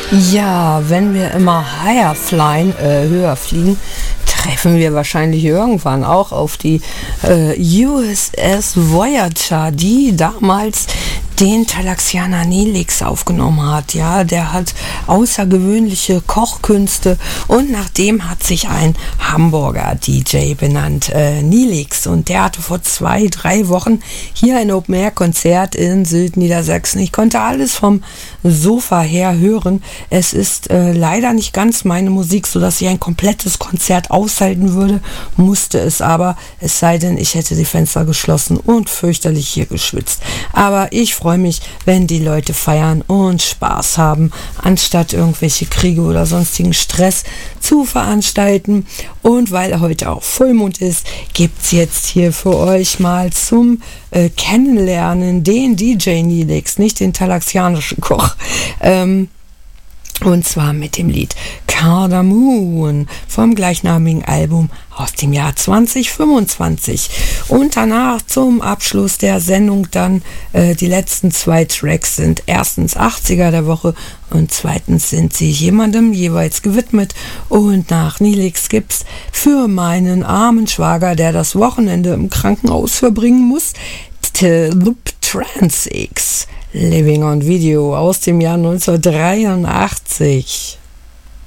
Ja, wenn wir immer higher flyen, höher fliegen, treffen wir wahrscheinlich irgendwann auch auf die USS Voyager, die damals den Talaxianer Neelix aufgenommen hat. Ja, der hat außergewöhnliche Kochkünste und nach dem hat sich ein Hamburger DJ benannt, Neelix. Und der hatte vor 2-3 Wochen hier ein Open-Air-Konzert in Südniedersachsen. Ich konnte alles vom Sofa her hören. Es ist leider nicht ganz meine Musik, sodass ich ein komplettes Konzert aushalten würde, musste es aber, es sei denn, ich hätte die Fenster geschlossen und fürchterlich hier geschwitzt. Aber ich freue mich, wenn die Leute feiern und Spaß haben, anstatt irgendwelche Kriege oder sonstigen Stress zu veranstalten. Und weil heute auch Vollmond ist, gibt es jetzt hier für euch mal zum Kennenlernen den DJ Neelix, nicht den talaxianischen Koch. Und zwar mit dem Lied Cardamom vom gleichnamigen Album aus dem Jahr 2025. Und danach zum Abschluss der Sendung dann die letzten 2 Tracks sind erstens 80er der Woche und zweitens sind sie jemandem jeweils gewidmet. Und nach Neelix gibt's für meinen armen Schwager, der das Wochenende im Krankenhaus verbringen muss, Trans X Living on Video aus dem Jahr 1983.